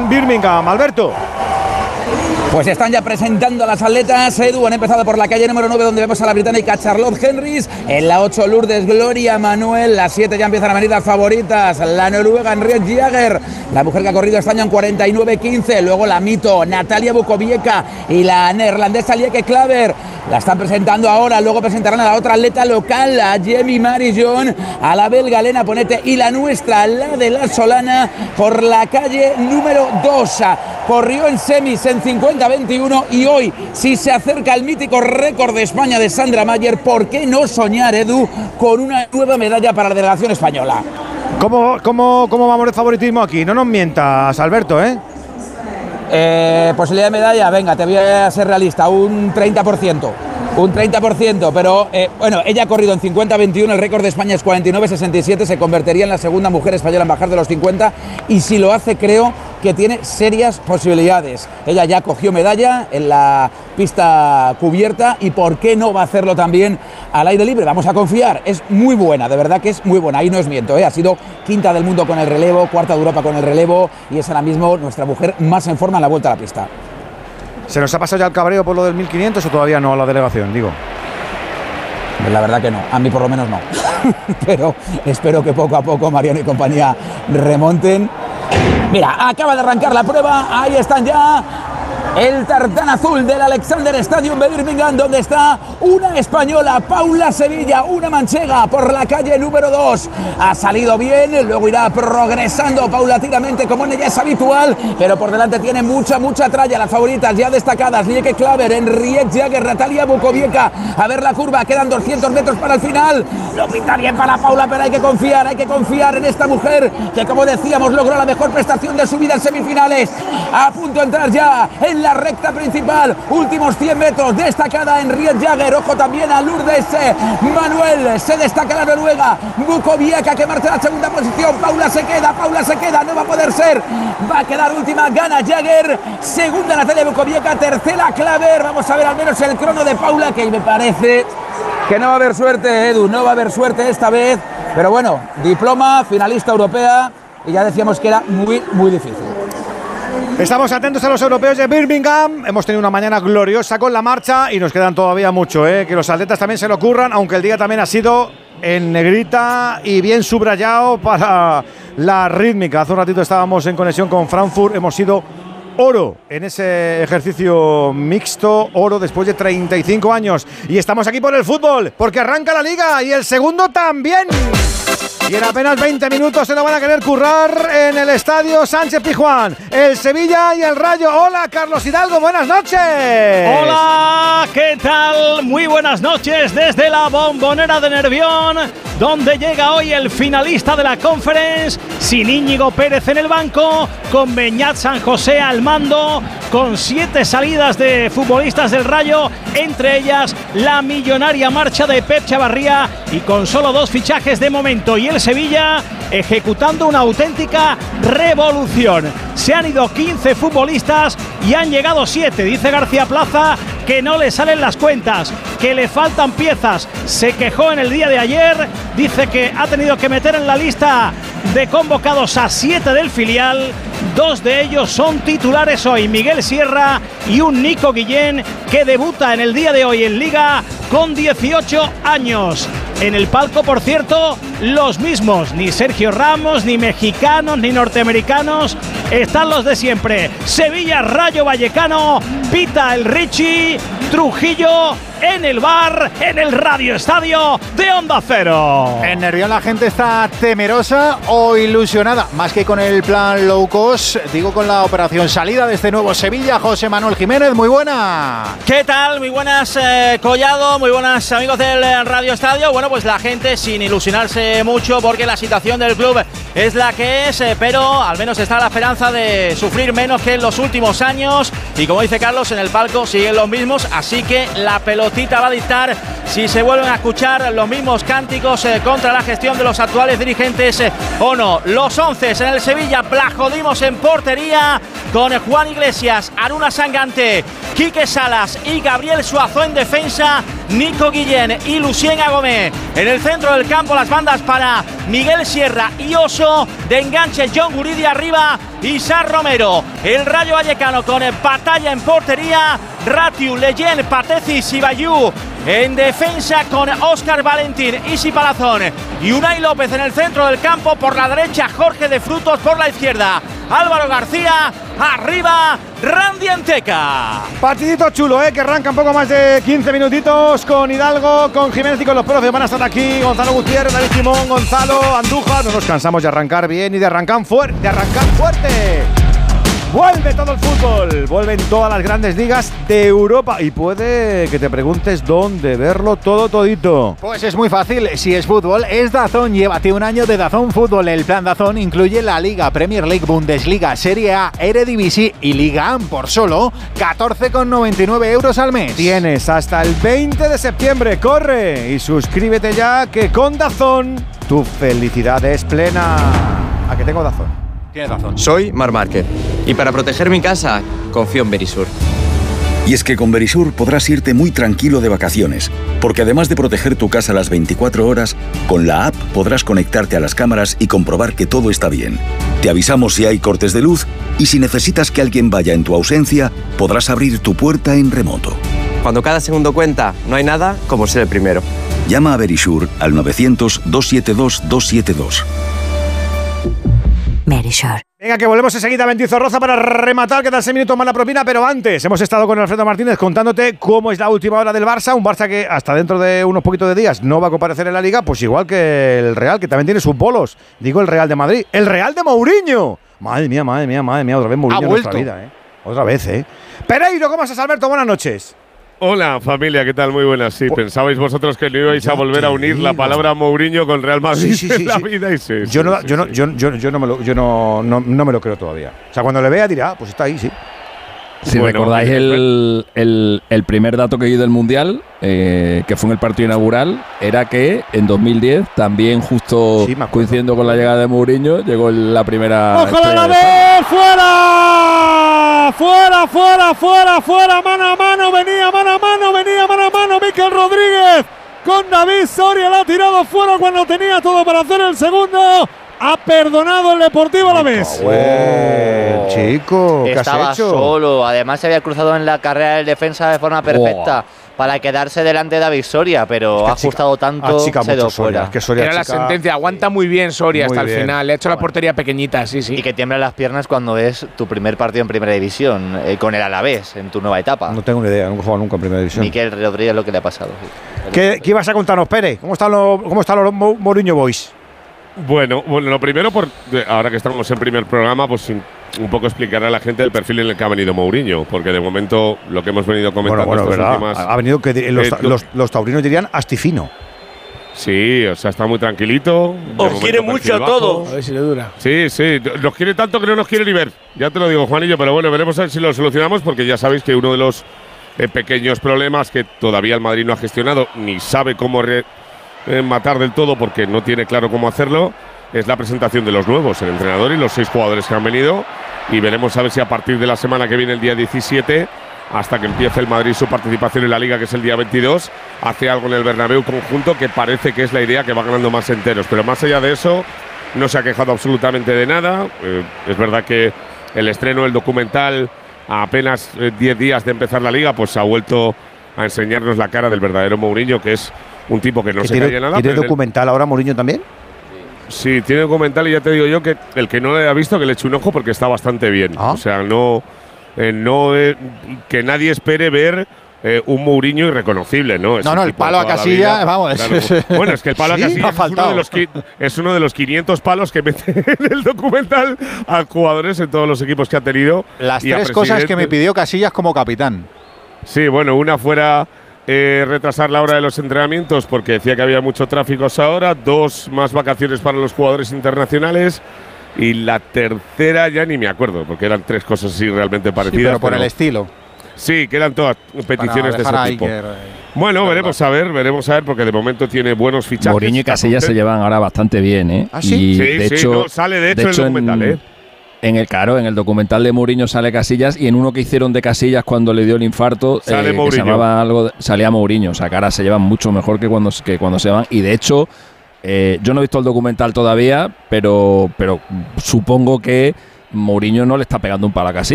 en Birmingham. Alberto. Pues están ya presentando a las atletas, Edu. Han empezado por la calle número 9, donde vemos a la británica Charlotte Henrys. En la 8, Lourdes Gloria Manuel. La 7 ya empiezan a venir las favoritas. La noruega Henriette Jager, la mujer que ha corrido este año en 49.15. Luego la mito Natalia Bukoviec y la neerlandesa Lieke Klaver. La están presentando ahora. Luego presentarán a la otra atleta local, a Jamie Marijon, a la belga Elena Ponete y la nuestra, la de la Solana, por la calle número 2. Corrió en semis en 50-21 y hoy, si se acerca el mítico récord de España de Sandra Mayer, ¿por qué no soñar, Edu, con una nueva medalla para la delegación española? ¿Cómo vamos de favoritismo aquí? No nos mientas, Alberto, ¿eh? Posibilidad de medalla, venga, te voy a ser realista, un 30%. Un 30%, pero bueno, ella ha corrido en 50-21, el récord de España es 49-67, se convertiría en la segunda mujer española en bajar de los 50 y si lo hace creo que tiene serias posibilidades. Ella ya cogió medalla en la pista cubierta y por qué no va a hacerlo también al aire libre. Vamos a confiar, es muy buena, de verdad que es muy buena, ahí no os miento, ha sido quinta del mundo con el relevo, cuarta de Europa con el relevo y es ahora mismo nuestra mujer más en forma en la vuelta a la pista. ¿Se nos ha pasado ya el cabreo por lo del 1500 o todavía no a la delegación, digo? La verdad que no, a mí por lo menos no. Pero espero que poco a poco Mariano y compañía remonten. Mira, acaba de arrancar la prueba, ahí están ya el tartán azul del Alexander Stadium de Birmingham, donde está una española, Paula Sevilla, una manchega por la calle número 2. Ha salido bien, luego irá progresando paulatinamente como en ella es habitual, pero por delante tiene mucha tralla. Las favoritas ya destacadas, Lieke Klaver, Henriette Jager, Natalia Bukoviec. A ver la curva, quedan 200 metros para el final. Lo pinta bien para Paula, pero hay que confiar en esta mujer que, como decíamos, logró la mejor prestación de su vida en semifinales. A punto de entrar ya en la recta principal, últimos 100 metros, destacada Henriette Jager, ojo también a Lourdes Manuel, se destaca la noruega, Bukoviec que marcha a la segunda posición, Paula se queda, no va a poder ser, va a quedar última, gana Jager, segunda Natalia Bukoviec, tercera Klaver. Vamos a ver al menos el crono de Paula, que me parece que no va a haber suerte, Edu, no va a haber suerte esta vez, pero bueno, diploma, finalista europea, y ya decíamos que era muy difícil. Estamos atentos a los europeos de Birmingham. Hemos tenido una mañana gloriosa con la marcha y nos quedan todavía mucho, que los atletas también se lo ocurran, aunque el día también ha sido en negrita y bien subrayado para la rítmica. Hace un ratito estábamos en conexión con Frankfurt, hemos sido oro en ese ejercicio mixto, oro después de 35 años. Y estamos aquí por el fútbol, porque arranca la Liga y el segundo también. Y en apenas 20 minutos se lo van a querer currar en el estadio Sánchez Pizjuán. El Sevilla y el Rayo. Hola, Carlos Hidalgo, buenas noches. Hola, ¿qué tal? Muy buenas noches desde la Bombonera de Nervión, donde llega hoy el finalista de la Conference, sin Íñigo Pérez en el banco, con Beñat San José al mando, con 7 salidas de futbolistas del Rayo, entre ellas la millonaria marcha de Pep Chavarría, y con solo 2 fichajes de momento. Y el Sevilla ejecutando una auténtica revolución. Se han ido 15 futbolistas y han llegado 7. Dice García Plaza que no le salen las cuentas, que le faltan piezas. Se quejó en el día de ayer, dice que ha tenido que meter en la lista de convocados a 7 del filial. 2 de ellos son titulares hoy, Miguel Sierra y un Nico Guillén, que debuta en el día de hoy en Liga con 18 años. En el palco, por cierto, los mismos, ni Sergio Ramos, ni mexicanos, ni norteamericanos, están los de siempre. Sevilla, Rayo Vallecano, pita el Richie, Trujillo en el bar, en el Radio Estadio de Onda Cero. En Nervión la gente está temerosa o ilusionada, más que con el plan low cost, digo con la operación salida de este nuevo Sevilla. José Manuel Jiménez, muy buena. ¿Qué tal? Muy buenas, Collado, muy buenas amigos del Radio Estadio. Bueno, pues la gente sin ilusionarse mucho, porque la situación del club es la que es, pero al menos está la esperanza de sufrir menos que en los últimos años, y como dice Carlos, en el palco siguen los mismos, así que la pelotita va a dictar si se vuelven a escuchar los mismos cánticos contra la gestión de los actuales dirigentes o no. Los 11 en el Sevilla: Blajodimos en portería, con Juan Iglesias, Aruna Sangante, Quique Salas y Gabriel Suazo en defensa. Nico Guillén y Lucien Agomé. En el centro del campo las bandas para Miguel Sierra y Oso. De enganche John Guridi arriba y Sar Romero. El Rayo Vallecano con batalla en portería. Ratiu, Leyen, Patezi, Sibayú. En defensa con Óscar Valentín, Isi Palazón y Unai López en el centro del campo. Por la derecha Jorge de Frutos, por la izquierda Álvaro García, arriba Randy Anteca. Partidito chulo, que arranca un poco más de 15 minutitos con Hidalgo, con Jiménez y con los profes. Van a estar aquí Gonzalo Gutiérrez, David Simón, Gonzalo, Andújar. No nos cansamos de arrancar bien y de arrancar fuerte. Vuelve todo el fútbol, vuelven todas las grandes ligas de Europa y puede que te preguntes dónde verlo todo todito. Pues es muy fácil, si es fútbol, es DAZN. Llévate un año de DAZN Fútbol. El plan DAZN incluye la Liga, Premier League, Bundesliga, Serie A, Eredivisie y Liga AM por solo 14,99 € al mes. Tienes hasta el 20 de septiembre, corre y suscríbete ya, que con DAZN tu felicidad es plena. ¿A que tengo DAZN? Tienes razón. Soy Marc Márquez y para proteger mi casa confío en Verisur. Y es que con Verisur podrás irte muy tranquilo de vacaciones, porque además de proteger tu casa las 24 horas, con la app podrás conectarte a las cámaras y comprobar que todo está bien. Te avisamos si hay cortes de luz y si necesitas que alguien vaya en tu ausencia, podrás abrir tu puerta en remoto. Cuando cada segundo cuenta, no hay nada como ser el primero. Llama a Verisur al 900-272-272. Verisur. Venga, que volvemos enseguida a Mendizorroza para rematar, que tal 6 minutos más la propina, pero antes hemos estado con Alfredo Martínez contándote cómo es la última hora del Barça, un Barça que hasta dentro de unos poquitos de días no va a comparecer en la Liga, pues igual que el Real, que también tiene sus bolos. Digo el Real de Madrid, el Real de Mourinho. Madre mía, otra vez Mourinho en nuestra vida, Otra vez, Pereiro, ¿cómo estás, Alberto? Buenas noches. Hola familia, ¿qué tal? Muy buenas. Sí, pensabais vosotros que no ibais a volver a unir la palabra Mourinho con Real Madrid en la vida y sí. Yo no me lo creo todavía. O sea, cuando le vea dirá, pues está ahí, sí. Si recordáis el primer dato que vi del Mundial, que fue en el partido inaugural, era que en 2010, también justo coincidiendo con la llegada de Mourinho, llegó la primera. ¡Ojalá la vez! ¡Fuera! ¡Fuera! ¡Mano a mano! Venía mano a mano Mikel Rodríguez con David Soria. La ha tirado fuera cuando tenía todo para hacer el segundo. Ha perdonado el Deportivo Alavés. Chico, ¿qué estaba has hecho? Solo, además se había cruzado en la carrera del defensa de forma perfecta para quedarse delante de David Soria, pero ha ajustado tanto, se dio fuera. Era la sentencia, aguanta muy bien Soria hasta el final, le ha hecho la portería pequeñita, sí. Y que tiemblan las piernas cuando es tu primer partido en Primera División, con el Alavés, en tu nueva etapa. No tengo ni idea, nunca he jugado nunca en Primera División. Mikel Rodríguez lo que le ha pasado. Sí. ¿Qué ibas a contarnos, Pérez? ¿Cómo están los Mourinho Boys? Bueno, lo primero, ahora que estamos en primer programa, pues un poco explicar a la gente el perfil en el que ha venido Mourinho, porque de momento lo que hemos venido comentando estas últimas… Ha venido que los taurinos dirían astifino. Sí, o sea, está muy tranquilito. Os quiere mucho a todos. A ver si le dura. Sí, nos quiere tanto que no nos quiere ni ver. Ya te lo digo, Juanillo, pero bueno, veremos a ver si lo solucionamos, porque ya sabéis que uno de los pequeños problemas que todavía el Madrid no ha gestionado, ni sabe cómo matar del todo porque no tiene claro cómo hacerlo, es la presentación de los nuevos, el entrenador y los 6 jugadores que han venido, y veremos a ver si a partir de la semana que viene, el día 17, hasta que empiece el Madrid su participación en la Liga, que es el día 22, hace algo en el Bernabéu conjunto, que parece que es la idea, que va ganando más enteros, pero más allá de eso no se ha quejado absolutamente de nada. Es verdad que el estreno del documental a apenas 10 días de empezar la Liga, pues ha vuelto a enseñarnos la cara del verdadero Mourinho, que es un tipo que no se calla nada. ¿Tiene documental ahora Mourinho también? Sí, tiene documental, y ya te digo yo que el que no lo haya visto, que le eche un ojo, porque está bastante bien. O sea, que nadie espere ver un Mourinho irreconocible, ¿no? El palo a Casillas, vamos. Claro. Bueno, es que el palo a Casillas es uno de los 500 palos que mete en el documental a jugadores en todos los equipos que ha tenido. Las 3 cosas que me pidió Casillas como capitán. Sí, bueno, una fuera retrasar la hora de los entrenamientos porque decía que había mucho tráfico ahora, 2 más vacaciones para los jugadores internacionales, y la tercera ya ni me acuerdo, porque eran 3 cosas así realmente parecidas. Sí, pero por el estilo. Sí, que eran todas peticiones de ese tipo. Bueno, veremos a ver, porque de momento tiene buenos fichajes. Mourinho y Casillas se llevan ahora bastante bien, ¿Ah, sí? Sí, sale de hecho el documental, En el documental de Mourinho sale Casillas, y en uno que hicieron de Casillas cuando le dio el infarto, que se llamaba algo, salía Mourinho. O sea, que ahora se llevan mucho mejor que cuando se van. Y de hecho, yo no he visto el documental todavía, pero supongo que Mourinho no le está pegando un palo a Casillas.